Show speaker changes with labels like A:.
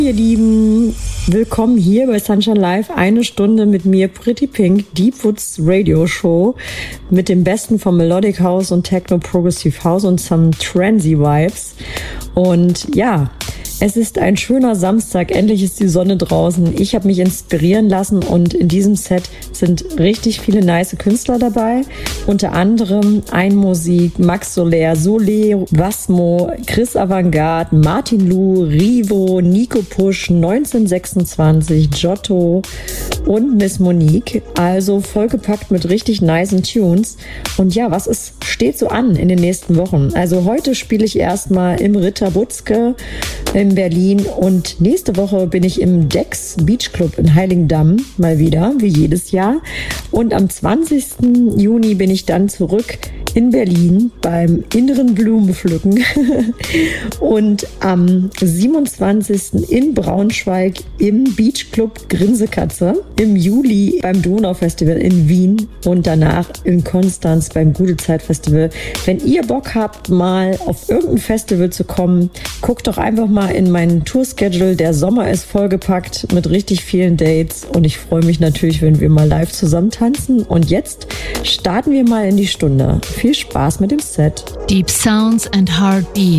A: Ihr Lieben, willkommen hier bei Sunshine Live. Eine Stunde mit mir, Pretty Pink, Deepwoods Radio Show mit dem Besten von Melodic House und Techno Progressive House und some Transy Vibes. Und ja, es ist ein schöner Samstag, endlich ist die Sonne draußen. Ich habe mich inspirieren lassen und in diesem Set sind richtig viele nice Künstler dabei. Unter anderem Einmusik, Max Soler, Solé, Wasmo, Chris Avantgarde, Martin Lu, Rivo, Nico Push, 1926, Giotto und Miss Monique. Also vollgepackt mit richtig nicen Tunes. Und ja, steht so an in den nächsten Wochen? Also heute spiele ich erstmal im Ritter Butzke in Berlin und nächste Woche bin ich im Dex Beach Club in Heiligendamm mal wieder, wie jedes Jahr. Und am 20. Juni bin ich dann zurück in Berlin beim inneren Blumenpflücken und am 27. in Braunschweig im Beach Club Grinsekatze, im Juli beim Donaufestival in Wien und danach in Konstanz beim Gute Zeit Festival. Wenn ihr Bock habt, mal auf irgendein Festival zu kommen, guckt doch einfach mal in meinen Tourschedule. Der Sommer ist vollgepackt mit richtig vielen Dates und ich freue mich natürlich, wenn wir mal live zusammen tanzen. Und jetzt starten wir mal in die Stunde. Viel Spaß mit dem Set.
B: Deep Sounds and Heartbeats.